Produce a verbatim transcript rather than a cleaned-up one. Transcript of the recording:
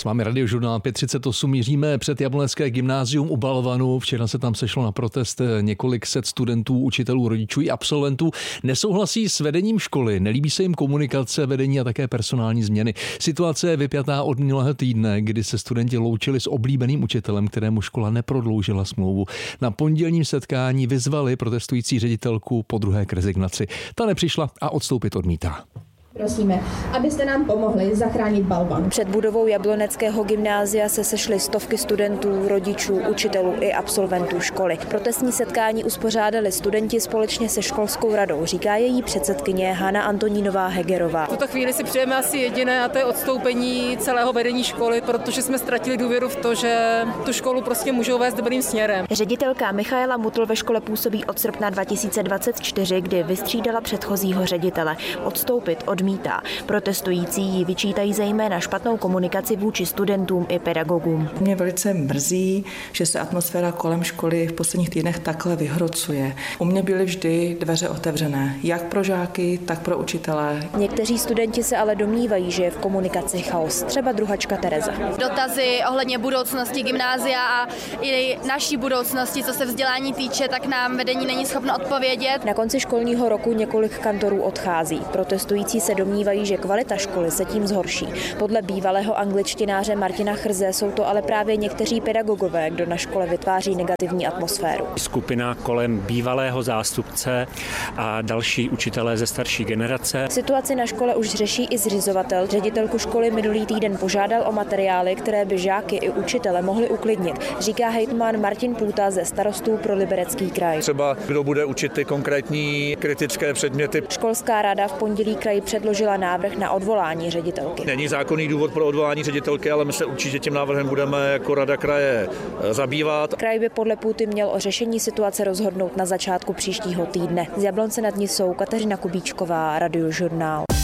S vámi Radiožurnál pět třicet osm, míříme před Jablonecké gymnázium u Balvanu. Včera se tam sešlo na protest několik set studentů, učitelů, rodičů i absolventů. Nesouhlasí s vedením školy, nelíbí se jim komunikace, vedení a také personální změny. Situace je vypjatá od minulého týdne, kdy se studenti loučili s oblíbeným učitelem, kterému škola neprodloužila smlouvu. Na pondělním setkání vyzvali protestující ředitelku po druhé k rezignaci. Ta nepřišla a odstoupit odmítá. Prosíme, abyste nám pomohli zachránit Balvan. Před budovou Jabloneckého gymnázia se sešly stovky studentů, rodičů, učitelů i absolventů školy. Protestní setkání uspořádali studenti společně se školskou radou, říká její předsedkyně Hana Antonínová Hegerová. V tuto chvíli si přejeme asi jediné a to je odstoupení celého vedení školy, protože jsme ztratili důvěru v to, že tu školu prostě můžou vést dobrým směrem. Ředitelka Michaela Mutl ve škole působí od srpna dva tisíce dvacet čtyři, kdy vystřídala předchozího ředitele. Odstoupit od odmítá. Protestující jí vyčítají zejména špatnou komunikaci vůči studentům i pedagogům. Mě velice mrzí, že se atmosféra kolem školy v posledních týdnech takhle vyhrocuje. U mě byly vždy dveře otevřené, jak pro žáky, tak pro učitele. Někteří studenti se ale domnívají, že je v komunikaci chaos. Třeba druhačka Tereza. Dotazy ohledně budoucnosti gymnázia a i naší budoucnosti, co se vzdělání týče, tak nám vedení není schopno odpovědět. Na konci školního roku několik kantorů odchází. Protestující se domnívají, že kvalita školy se tím zhorší. Podle bývalého angličtináře Martina Chrze jsou to ale právě někteří pedagogové, kdo na škole vytváří negativní atmosféru. Skupina kolem bývalého zástupce a další učitelé ze starší generace. Situaci na škole už řeší i zřizovatel. Ředitelku školy minulý týden požádal o materiály, které by žáky i učitele mohly uklidnit, říká hejtman Martin Půta ze Starostů pro Liberecký kraj. Třeba kdo bude učit ty konkrétní kritické předměty. Školská rada v pondělí kraji předložila návrh na odvolání ředitelky. Není zákonný důvod pro odvolání ředitelky, ale my se určitě tím návrhem budeme jako rada kraje zabývat. Kraj by podle Půty měl o řešení situace rozhodnout na začátku příštího týdne. Z Jablonce nad Nisou Kateřina Kubíčková, Radiožurnál.